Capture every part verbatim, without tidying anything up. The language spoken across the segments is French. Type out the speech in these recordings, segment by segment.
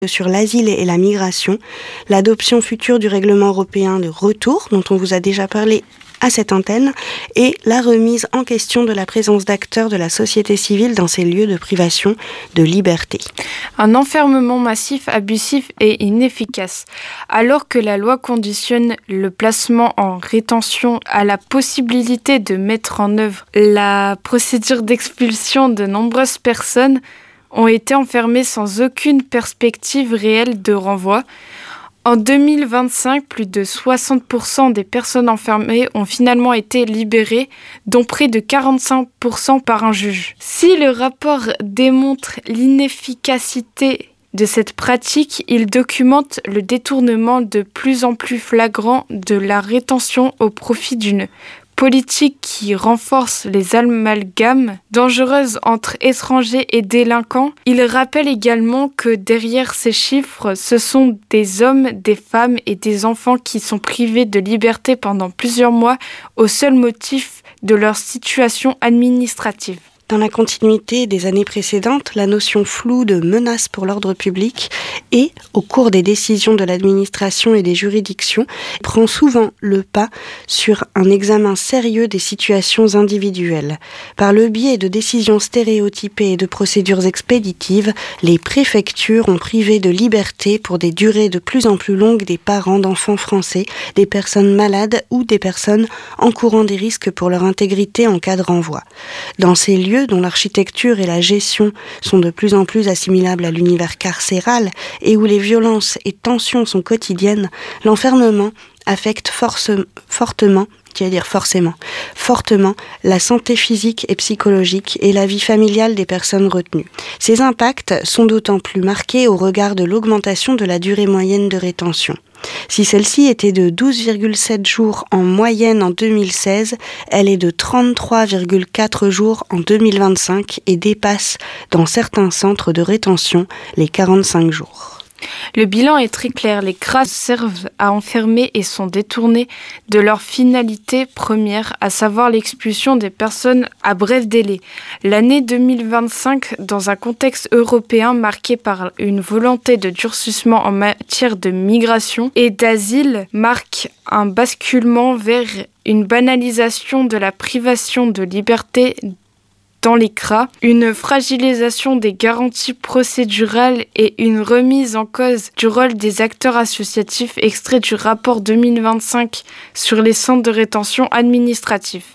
sur l'asile et la migration, l'adoption future du règlement européen de retour, dont on vous a déjà parlé à cette antenne, et la remise en question de la présence d'acteurs de la société civile dans ces lieux de privation de liberté. Un enfermement massif, abusif et inefficace. Alors que la loi conditionne le placement en rétention à la possibilité de mettre en œuvre la procédure d'expulsion, de nombreuses personnes ont été enfermées sans aucune perspective réelle de renvoi. En deux mille vingt-cinq, plus de soixante pour cent des personnes enfermées ont finalement été libérées, dont près de quarante-cinq pour cent par un juge. Si le rapport démontre l'inefficacité de cette pratique, il documente le détournement de plus en plus flagrant de la rétention au profit d'une politique qui renforce les amalgames dangereuses entre étrangers et délinquants. Il rappelle également que derrière ces chiffres, ce sont des hommes, des femmes et des enfants qui sont privés de liberté pendant plusieurs mois au seul motif de leur situation administrative. Dans la continuité des années précédentes, la notion floue de menace pour l'ordre public et, au cours des décisions de l'administration et des juridictions, prend souvent le pas sur un examen sérieux des situations individuelles. Par le biais de décisions stéréotypées et de procédures expéditives, les préfectures ont privé de liberté pour des durées de plus en plus longues des parents d'enfants français, des personnes malades ou des personnes encourant des risques pour leur intégrité en cas de renvoi. Dans ces lieux, dont l'architecture et la gestion sont de plus en plus assimilables à l'univers carcéral et où les violences et tensions sont quotidiennes, l'enfermement affecte force, fortement, qui veut dire forcément, fortement la santé physique et psychologique et la vie familiale des personnes retenues. Ces impacts sont d'autant plus marqués au regard de l'augmentation de la durée moyenne de rétention. Si celle-ci était de douze virgule sept jours en moyenne en deux mille seize, elle est de trente-trois virgule quatre jours en deux mille vingt-cinq et dépasse dans certains centres de rétention les quarante-cinq jours. Le bilan est très clair. Les C R A servent à enfermer et sont détournés de leur finalité première, à savoir l'expulsion des personnes à bref délai. L'année deux mille vingt-cinq, dans un contexte européen marqué par une volonté de durcissement en matière de migration et d'asile, marque un basculement vers une banalisation de la privation de liberté dans les C R A, une fragilisation des garanties procédurales et une remise en cause du rôle des acteurs associatifs, extrait du rapport deux mille vingt-cinq sur les centres de rétention administratifs.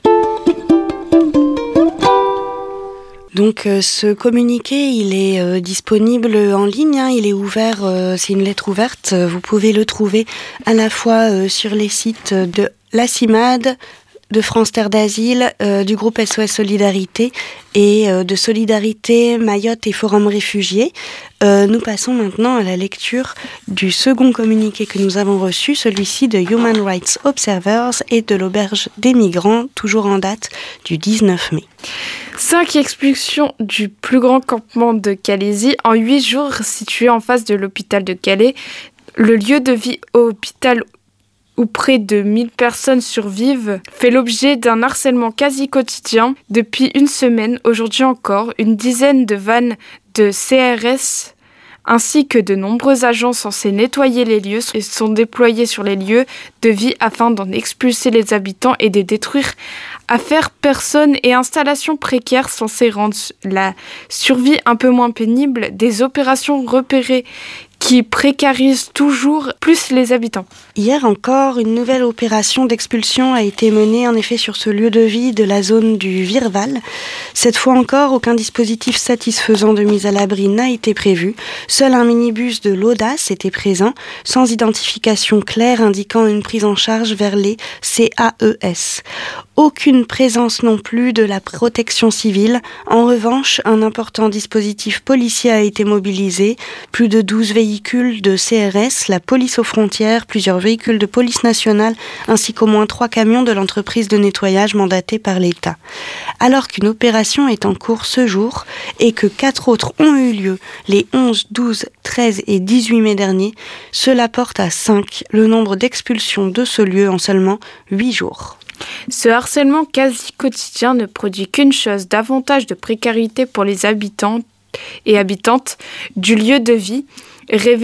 Donc euh, ce communiqué, il est euh, disponible en ligne, hein, il est ouvert, euh, c'est une lettre ouverte, vous pouvez le trouver à la fois euh, sur les sites de la CIMAD, de France Terre d'Asile, euh, du groupe S O S Solidarité et euh, de Solidarité Mayotte et Forum Réfugiés. Euh, nous passons maintenant à la lecture du second communiqué que nous avons reçu, celui-ci de Human Rights Observers et de l'Auberge des Migrants, toujours en date du dix-neuf mai. Cinq expulsions du plus grand campement de Calaisie en huit jours situé en face de l'hôpital de Calais. Le lieu de vie hôpital où près de mille personnes survivent, fait l'objet d'un harcèlement quasi quotidien. Depuis une semaine, aujourd'hui encore, une dizaine de vannes de C R S ainsi que de nombreux agents censés nettoyer les lieux sont déployés sur les lieux de vie afin d'en expulser les habitants et de détruire affaires, personnes et installations précaires censées rendre la survie un peu moins pénible, des opérations repérées qui précarise toujours plus les habitants. Hier encore, une nouvelle opération d'expulsion a été menée en effet sur ce lieu de vie de la zone du Virval. Cette fois encore, aucun dispositif satisfaisant de mise à l'abri n'a été prévu. Seul un minibus de l'Audace était présent, sans identification claire indiquant une prise en charge vers les C A E S. Aucune présence non plus de la protection civile. En revanche, un important dispositif policier a été mobilisé. Plus de douze véhicules de C R S, la police aux frontières, plusieurs véhicules de police nationale, ainsi qu'au moins trois camions de l'entreprise de nettoyage mandatée par l'État. Alors qu'une opération est en cours ce jour et que quatre autres ont eu lieu les onze, douze, treize et dix-huit mai dernier, cela porte à cinq le nombre d'expulsions de ce lieu en seulement huit jours. Ce harcèlement quasi quotidien ne produit qu'une chose, davantage de précarité pour les habitants et habitantes du lieu de vie, révélé